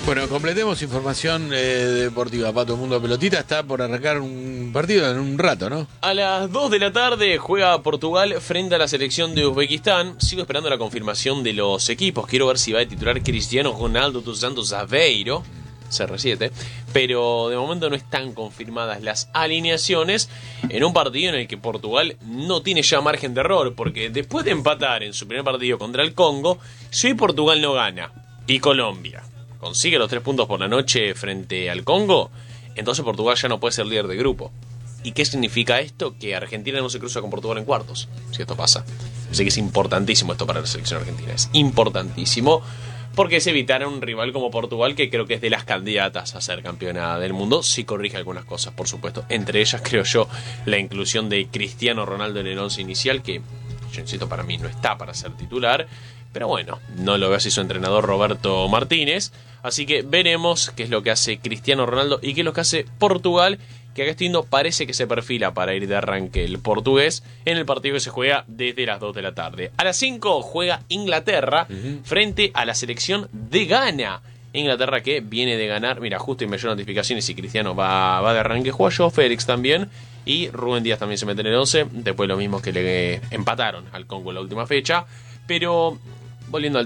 Bueno, completemos información deportiva. Pato Mundo Pelotita está por arrancar un partido en un rato, ¿no? A las 2 de la tarde juega Portugal frente a la selección de Uzbekistán. Sigo esperando la confirmación de los equipos. Quiero ver si va a titular Cristiano Ronaldo dos Santos Aveiro, CR7. Pero de momento no están confirmadas las alineaciones en un partido en el que Portugal no tiene ya margen de error. Porque después de empatar en su primer partido contra el Congo, si hoy Portugal no gana y Colombia consigue los 3 puntos por la noche frente al Congo, entonces Portugal ya no puede ser líder de grupo. ¿Y qué significa esto? Que Argentina no se cruza con Portugal en cuartos, si esto pasa. Así que es importantísimo esto para la selección argentina. Es importantísimo porque es evitar a un rival como Portugal, que creo que es de las candidatas a ser campeona del mundo, si corrige algunas cosas, por supuesto. Entre ellas, creo yo, la inclusión de Cristiano Ronaldo en el 11 inicial, que yo insisto, para mí no está para ser titular. Pero bueno, no lo ve así su entrenador Roberto Martínez. Así que veremos qué es lo que hace Cristiano Ronaldo y qué es lo que hace Portugal, que acá estoy viendo parece que se perfila para ir de arranque el portugués en el partido que se juega desde las 2 de la tarde. A las 5 juega Inglaterra frente a la selección de Ghana. Inglaterra que viene de ganar, mira, justo y me llegó notificaciones y Cristiano va de arranque. Juega yo, Félix también. Y Rubén Díaz también se mete en el 11. Después lo mismo que le empataron al Congo en la última fecha. Pero volviendo al